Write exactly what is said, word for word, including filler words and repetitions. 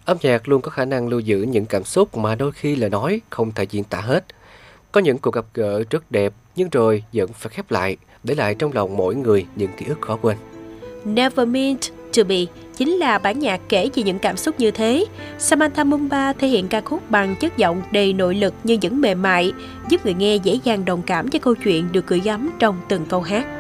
Âm nhạc luôn có khả năng lưu giữ những cảm xúc mà đôi khi lời nói không thể diễn tả hết. Có những cuộc gặp gỡ rất đẹp nhưng rồi vẫn phải khép lại, để lại trong lòng mỗi người những ký ức khó quên. Never Meant to Be chính là bản nhạc kể về những cảm xúc như thế. Samantha Mumba thể hiện ca khúc bằng chất giọng đầy nội lực nhưng vẫn mềm mại, giúp người nghe dễ dàng đồng cảm với câu chuyện được gửi gắm trong từng câu hát.